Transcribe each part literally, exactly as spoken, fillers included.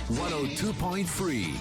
one oh two point three.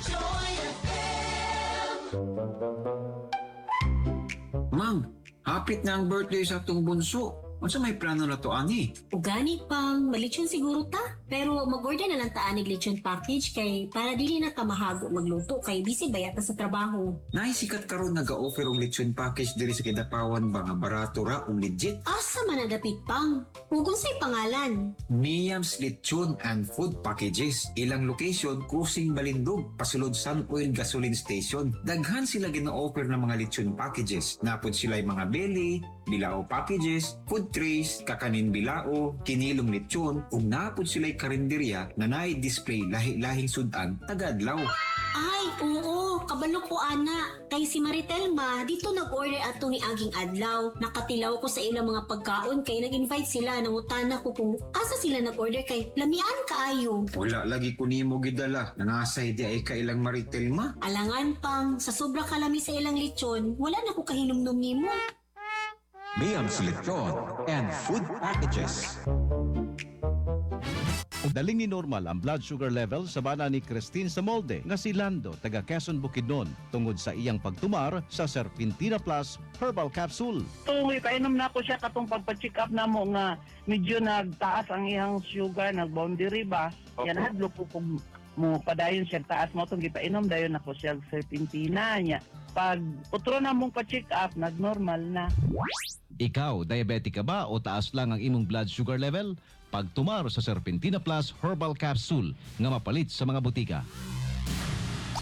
Mang, hapit na ang birthday sa atong bunso. Unsa may plano na to, ani? Ugani pang malitsyon siguro ta. Pero mag-order na lang ta anig lechon package kay para dili na ka mahago magluto kay busy bayat na sa trabaho. Naisikat karon naga-offer og lechon package diri sa Kidapawan ba nga barato ra ug legit? Asa man nadapit pang? Ug unsay pangalan? Miam's Lechon and Food Packages. Ilang location, Kusing Balindog, pasulod Sun Oil Gasoline Station. Daghan sila gina-offer ng mga lechon packages. Napod sila yung mga belly, bilao packages, food trays, kakanin bilao, kinilong lechon, ug napod sila yung karinderya na nai-display lahi-lahing sudan tagadlaw. Ay, oo, kabalo ko ana. Kay si Maritelma, dito nag-order ato ni Aging Adlaw. Nakatilaw ko sa ilang mga pagkaon kay nag-invite sila. Nangutana ko kung asa sila nag-order kay lamian kaayo. Wala lagi ko nimo gidala. Nanasay di ay kailang Maritelma. Alangan pang, sa sobra kalami sa ilang lechon, wala na ko kahinumdum nimo. Miam's Lechon and Food Packages. Daling ni normal ang blood sugar level sa bana ni Christine sa molde nga si Lando taga Quezon Bukidnon tungod sa iyang pagtumar sa Serpentina Plus Herbal Capsule. Tungoy, kainom na ko siya katong pagpa-check up na mo nga medyo nagtaas ang iyang sugar, nag-boundary ba? Yan hadlo ko kung mo padayon siya taas mo itong gipainom dayon ako siya Serpentina niya. Pag utro na mong pa-check up, nag-normal na. Ikaw, diabetic ka ba o taas lang ang imong blood sugar level? Pagtumar sa Serpentina Plus Herbal Capsule nga mapalit sa mga butika.